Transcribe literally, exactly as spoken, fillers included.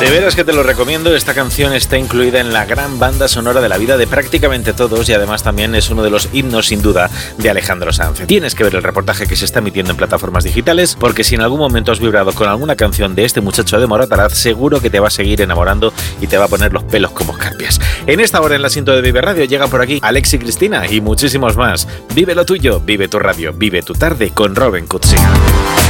De veras que te lo recomiendo, esta canción está incluida en la gran banda sonora de la vida de prácticamente todos y además también es uno de los himnos sin duda de Alejandro Sanz. Tienes que ver el reportaje que se está emitiendo en plataformas digitales porque si en algún momento has vibrado con alguna canción de este muchacho de Moratalaz, seguro que te va a seguir enamorando y te va a poner los pelos como escarpias. En esta hora en la cinta de Vive Radio llegan por aquí Alex y Cristina y muchísimos más. Vive lo tuyo, vive tu radio, vive tu tarde con Robin Cutsia.